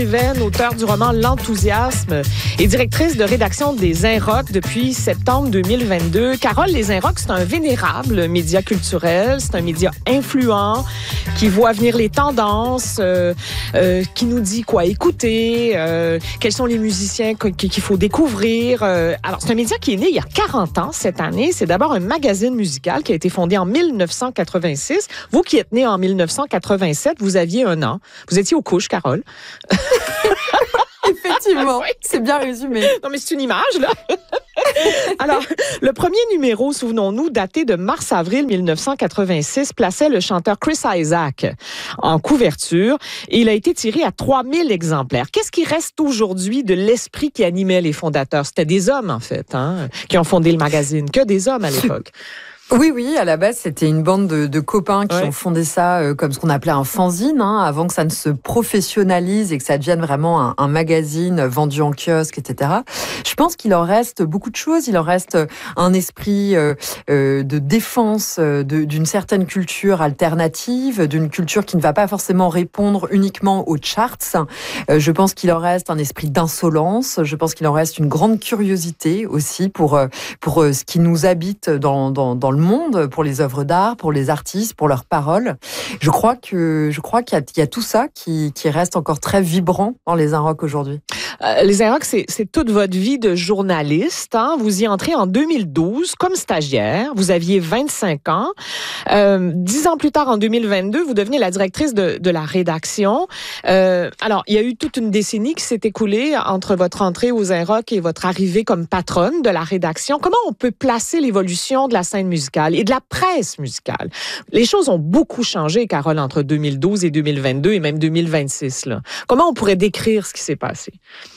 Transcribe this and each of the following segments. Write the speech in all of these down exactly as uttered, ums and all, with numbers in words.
Riven, auteure du roman L'Enthousiasme et directrice de rédaction des Inrocks depuis septembre deux mille vingt-deux. Carole, les Inrocks, c'est un vénérable média culturel, c'est un média influent qui voit venir les tendances, euh, euh, qui nous dit quoi écouter, euh, quels sont les musiciens qu'il faut découvrir. Euh, alors, c'est un média qui est né il y a quarante ans cette année. C'est d'abord un magazine musical qui a été fondé en mille neuf cent quatre-vingt-six. Vous qui êtes né en mille neuf cent quatre-vingt-sept, vous aviez un an. Vous étiez aux couches, Carole. Effectivement, oui. C'est bien résumé. Non, mais c'est une image, là. Alors, le premier numéro, souvenons-nous, daté de mars-avril mille neuf cent quatre-vingt-six, plaçait le chanteur Chris Isaak en couverture et il a été tiré à trois mille exemplaires. Qu'est-ce qui reste aujourd'hui de l'esprit qui animait les fondateurs? C'était des hommes, en fait, hein, qui ont fondé le magazine. Que des hommes à l'époque. Oui, oui, à la base, c'était une bande de, de copains qui ouais. ont fondé ça euh, comme ce qu'on appelait un fanzine, hein, avant que ça ne se professionnalise et que ça devienne vraiment un, un magazine vendu en kiosque, et cetera. Je pense qu'il en reste beaucoup de choses. Il en reste un esprit euh, euh, de défense de, d'une certaine culture alternative, d'une culture qui ne va pas forcément répondre uniquement aux charts. Euh, je pense qu'il en reste un esprit d'insolence. Je pense qu'il en reste une grande curiosité aussi pour, pour ce qui nous habite dans, dans, dans le monde, pour les œuvres d'art, pour les artistes, pour leurs paroles. Je crois que je crois qu'il y a, il y a tout ça qui, qui reste encore très vibrant dans les Inrocks aujourd'hui. Euh, les Inrocks, c'est, c'est toute votre vie de journaliste. Hein? Vous y entrez en deux mille douze comme stagiaire. Vous aviez vingt-cinq ans. Euh, dix ans plus tard, en deux mille vingt-deux, vous devenez la directrice de, de la rédaction. Euh, alors, il y a eu toute une décennie qui s'est écoulée entre votre entrée aux Inrocks et votre arrivée comme patronne de la rédaction. Comment on peut placer l'évolution de la scène musicale et de la presse musicale? Les choses ont beaucoup changé, Carole, entre deux mille douze et deux mille vingt-deux et même deux mille vingt-six. Là. Comment on pourrait décrire ce qui s'est passé?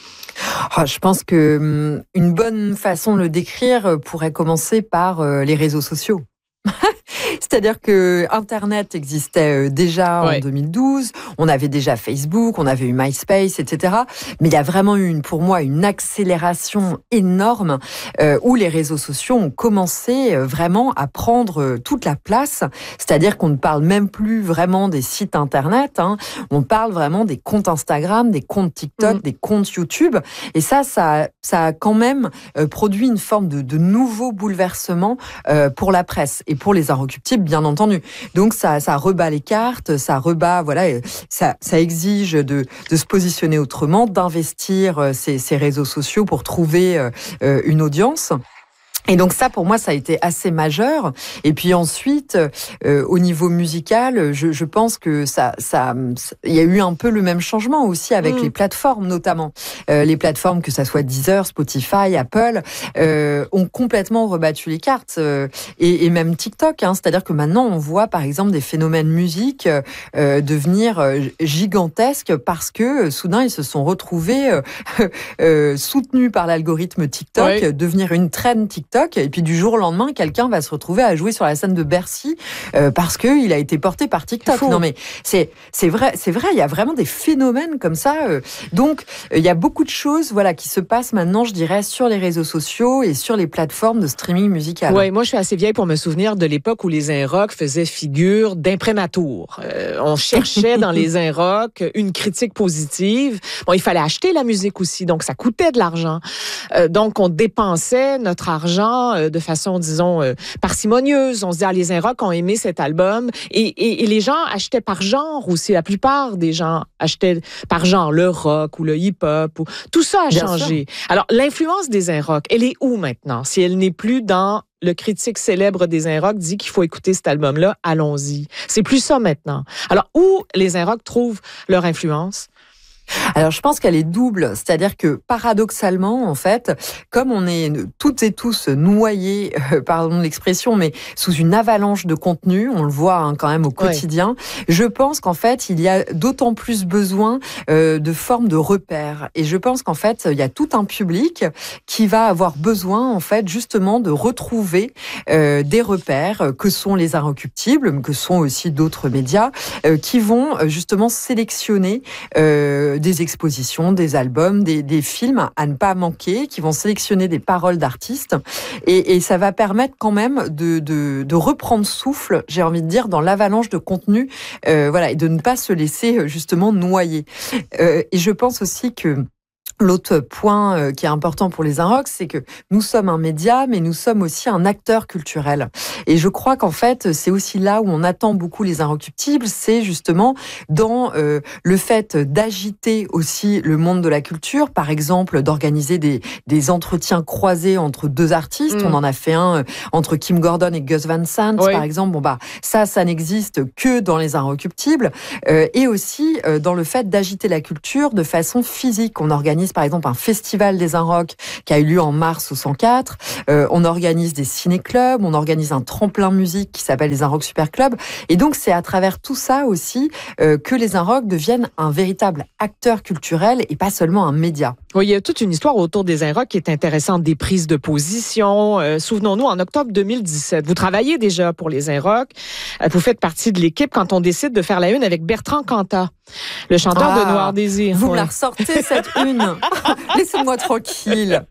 Oh, je pense que hum, une bonne façon de le décrire pourrait commencer par euh, les réseaux sociaux. C'est-à-dire que Internet existait déjà ouais. en deux mille douze, on avait déjà Facebook, on avait eu MySpace, et cetera. Mais il y a vraiment eu, une, pour moi, une accélération énorme euh, où les réseaux sociaux ont commencé euh, vraiment à prendre euh, toute la place. C'est-à-dire qu'on ne parle même plus vraiment des sites Internet, hein. On parle vraiment des comptes Instagram, des comptes TikTok, mmh. des comptes YouTube. Et ça, ça, ça a quand même euh, produit une forme de, de nouveau bouleversement euh, pour la presse et pour les inrecuptibles, bien entendu. Donc ça, ça rebat les cartes, ça rebat, voilà, ça, ça exige de, de se positionner autrement, d'investir ces, ces réseaux sociaux pour trouver euh, une audience. Et donc ça, pour moi, ça a été assez majeur. Et puis ensuite, euh, au niveau musical, je, je pense que ça, ça, il y a eu un peu le même changement aussi avec mmh. les plateformes, notamment euh, les plateformes, que ça soit Deezer, Spotify, Apple, euh, ont complètement rebattu les cartes, euh, et, et même TikTok. Hein, c'est-à-dire que maintenant, on voit par exemple des phénomènes musique euh, devenir gigantesques parce que euh, soudain ils se sont retrouvés euh, euh, soutenus par l'algorithme TikTok, oui. devenir une trend TikTok. Et puis du jour au lendemain, quelqu'un va se retrouver à jouer sur la scène de Bercy euh, parce que il a été porté par TikTok. Non mais c'est c'est vrai, c'est vrai. Il y a vraiment des phénomènes comme ça. Euh, donc euh, il y a beaucoup de choses, voilà, qui se passent maintenant, je dirais, sur les réseaux sociaux et sur les plateformes de streaming musical. Oui, moi je suis assez vieille pour me souvenir de l'époque où les Inrocks faisaient figure d'imprématour. Euh, on cherchait dans les Inrocks une critique positive. Bon, il fallait acheter la musique aussi, donc ça coûtait de l'argent. Euh, donc on dépensait notre argent de façon, disons, euh, parcimonieuse. On se dit, ah, les Inrocks ont aimé cet album. Et, et, et les gens achetaient par genre aussi. La plupart des gens achetaient par genre le rock ou le hip-hop. Ou... Tout ça a Bien changé. Sûr. Alors, l'influence des Inrocks, elle est où maintenant? Si elle n'est plus dans le critique célèbre des Inrocks dit qu'il faut écouter cet album-là, allons-y. C'est plus ça maintenant. Alors, où les Inrocks trouvent leur influence? Alors, je pense qu'elle est double. C'est-à-dire que, paradoxalement, en fait, comme on est toutes et tous noyés, euh, pardon l'expression, mais sous une avalanche de contenu, on le voit hein, quand même au quotidien, ouais. je pense qu'en fait, il y a d'autant plus besoin euh, de formes de repères. Et je pense qu'en fait, il y a tout un public qui va avoir besoin, en fait, justement, de retrouver euh, des repères que sont les Inrecuptibles, que sont aussi d'autres médias, euh, qui vont justement sélectionner euh, des expositions, des albums, des, des films à ne pas manquer, qui vont sélectionner des paroles d'artistes. Et, et ça va permettre quand même de, de, de reprendre souffle, j'ai envie de dire, dans l'avalanche de contenu, euh, voilà, et de ne pas se laisser justement noyer. Euh, et je pense aussi que l'autre point qui est important pour les Inrocks, c'est que nous sommes un média, mais nous sommes aussi un acteur culturel. Et je crois qu'en fait, c'est aussi là où on attend beaucoup les Inrecuptibles, c'est justement dans euh, le fait d'agiter aussi le monde de la culture, par exemple d'organiser des, des entretiens croisés entre deux artistes. Mmh. On en a fait un entre Kim Gordon et Gus Van Sant, oui. par exemple. Bon bah ça, ça n'existe que dans les Inrecuptibles. Euh, et aussi euh, dans le fait d'agiter la culture de façon physique. On organise par exemple un festival des Inrocks qui a eu lieu en mars au cent quatre. Euh, on organise des ciné-clubs, on organise un tremplin musique qui s'appelle les Inrocks Super Club. Et donc c'est à travers tout ça aussi euh, que les Inrocks deviennent un véritable acteur culturel et pas seulement un média. Oui, il y a toute une histoire autour des Inrocks qui est intéressante, des prises de position. Euh, souvenons-nous, en octobre deux mille dix-sept, vous travaillez déjà pour les Inrocks. Euh, vous faites partie de l'équipe quand on décide de faire la une avec Bertrand Cantat, le chanteur ah, de Noir Désir. Vous ouais. me la ressortez, cette une. Laissez-moi tranquille.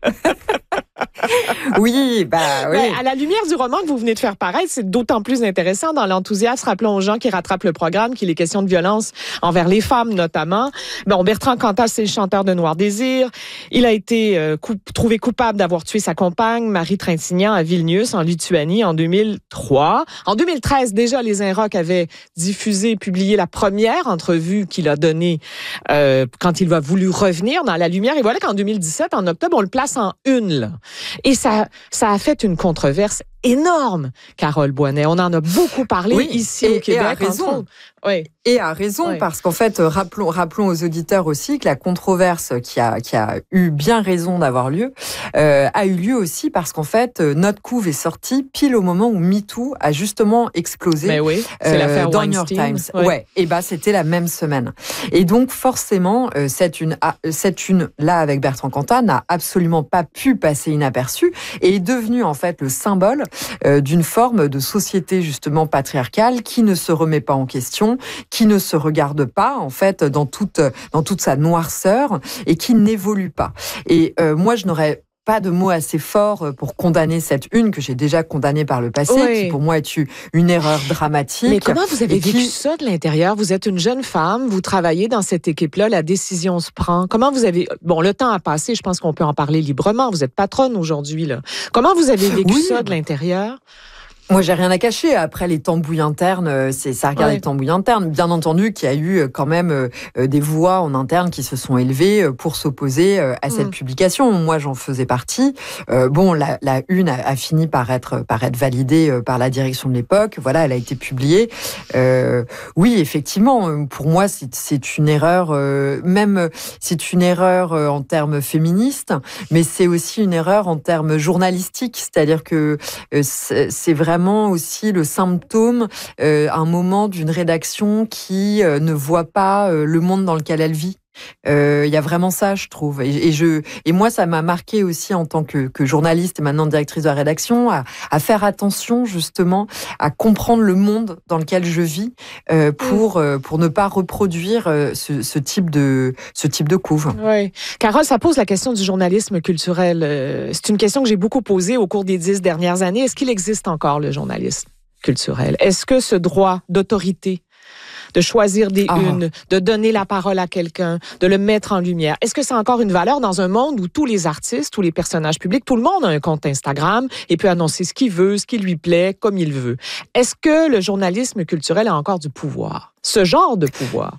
Oui, bah oui. Mais à la lumière du roman que vous venez de faire paraître, c'est d'autant plus intéressant dans l'enthousiasme. Rappelons aux gens qui rattrapent le programme qu'il est question de violence envers les femmes, notamment. Bon, Bertrand Cantat, c'est le chanteur de Noir Désir. Il a été euh, coup, trouvé coupable d'avoir tué sa compagne, Marie Trintignant, à Vilnius, en Lituanie, en deux mille trois. En deux mille treize, déjà, les Inrocks avaient diffusé, publié la première entrevue qu'il a donnée euh, quand il a voulu revenir dans la lumière. Et voilà qu'en deux mille dix-sept, en octobre, on le place en une, là. Et ça, ça a fait une controverse énorme, Carole Boinet. On en a beaucoup parlé oui, ici et, au Québec. Et à raison. Oui. Et à raison, oui. parce qu'en fait, rappelons, rappelons aux auditeurs aussi que la controverse qui a, qui a eu bien raison d'avoir lieu, euh, a eu lieu aussi parce qu'en fait, notre couve est sortie pile au moment où MeToo a justement explosé. Mais oui, c'est euh, l'affaire dans Weinstein. New York Times. Oui. Ouais. Et bah, c'était la même semaine. Et donc, forcément, euh, cette une, cette une là avec Bertrand Cantat n'a absolument pas pu passer inaperçue et est devenue en fait le symbole euh, d'une forme de société justement patriarcale qui ne se remet pas en question, qui ne se regarde pas en fait dans toute dans toute sa noirceur et qui n'évolue pas. Et euh, moi, je n'aurais pas de mots assez forts pour condamner cette une que j'ai déjà condamnée par le passé, oui. qui pour moi est une erreur dramatique. Mais comment vous avez vécu qui... ça de l'intérieur? Vous êtes une jeune femme, vous travaillez dans cette équipe-là, la décision se prend. Comment vous avez... Bon, le temps a passé, je pense qu'on peut en parler librement. Vous êtes patronne aujourd'hui, là. Comment vous avez vécu oui. ça de l'intérieur? Moi, j'ai rien à cacher. Après, les tambouilles internes, c'est ça regarde ouais. les tambouilles internes. Bien entendu qu'il y a eu quand même euh, des voix en interne qui se sont élevées pour s'opposer euh, à cette mmh. publication. Moi, j'en faisais partie. Euh, bon, la, la une a, a fini par être par être validée euh, par la direction de l'époque. Voilà, elle a été publiée. Euh, oui, effectivement, pour moi, c'est, c'est une erreur. Euh, même, c'est une erreur euh, en termes féministes, mais c'est aussi une erreur en termes journalistiques. C'est-à-dire que euh, c'est, c'est vraiment aussi le symptôme euh, un moment d'une rédaction qui euh, ne voit pas euh, le monde dans lequel elle vit. Il euh, y a vraiment ça, je trouve. Et, et, je, et moi, ça m'a marqué aussi en tant que, que journaliste et maintenant directrice de la rédaction, à, à faire attention justement à comprendre le monde dans lequel je vis euh, pour, euh, pour ne pas reproduire euh, ce, ce, type de, ce type de couve. Oui. Carole, ça pose la question du journalisme culturel. C'est une question que j'ai beaucoup posée au cours des dix dernières années. Est-ce qu'il existe encore le journalisme culturel? Est-ce que ce droit d'autorité de choisir des ah. unes, de donner la parole à quelqu'un, de le mettre en lumière. Est-ce que c'est encore une valeur dans un monde où tous les artistes, tous les personnages publics, tout le monde a un compte Instagram et peut annoncer ce qu'il veut, ce qui lui plaît, comme il veut? Est-ce que le journalisme culturel a encore du pouvoir? Ce genre de pouvoir?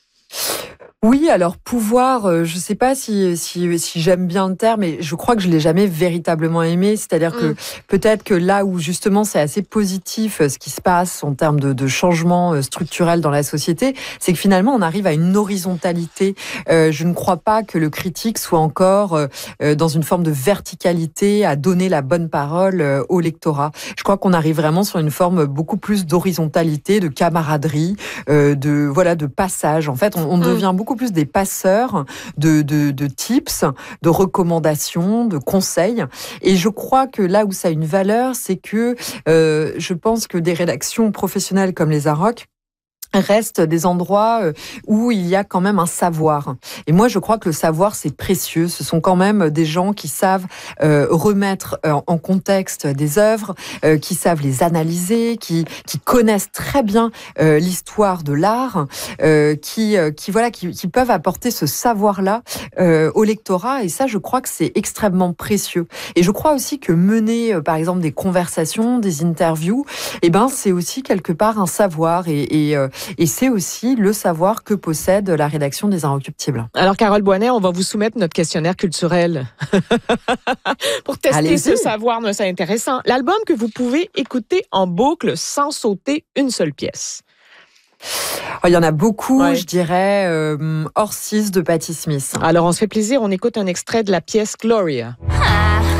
Oui, alors pouvoir, euh, je sais pas si, si si j'aime bien le terme, mais je crois que je l'ai jamais véritablement aimé. C'est-à-dire que mmh. peut-être que là où justement c'est assez positif ce qui se passe en termes de, de changement structurel dans la société, c'est que finalement on arrive à une horizontalité. Euh, je ne crois pas que le critique soit encore euh, dans une forme de verticalité à donner la bonne parole euh, au lectorat. Je crois qu'on arrive vraiment sur une forme beaucoup plus d'horizontalité, de camaraderie, euh, de voilà, de passage. En fait, on, on mmh. devient beaucoup plus des passeurs de, de, de tips, de recommandations, de conseils. Et je crois que là où ça a une valeur, c'est que euh, je pense que des rédactions professionnelles comme les Inrocks restent des endroits où il y a quand même un savoir. Et moi, je crois que le savoir, c'est précieux. Ce sont quand même des gens qui savent euh, remettre en contexte des œuvres, euh, qui savent les analyser, qui, qui connaissent très bien euh, l'histoire de l'art, euh, qui, qui, voilà, qui, qui peuvent apporter ce savoir-là euh, au lectorat. Et ça, je crois que c'est extrêmement précieux. Et je crois aussi que mener, euh, par exemple, des conversations, des interviews, eh ben, c'est aussi quelque part un savoir. Et, et euh, Et c'est aussi le savoir que possède la rédaction des Inrecuptibles. Alors, Carole Boinet, on va vous soumettre notre questionnaire culturel pour tester Allez-y. ce savoir. C'est intéressant. L'album que vous pouvez écouter en boucle sans sauter une seule pièce. Oh, il y en a beaucoup, ouais. je dirais euh, Orsis de Patti Smith. Alors, on se fait plaisir, on écoute un extrait de la pièce Gloria.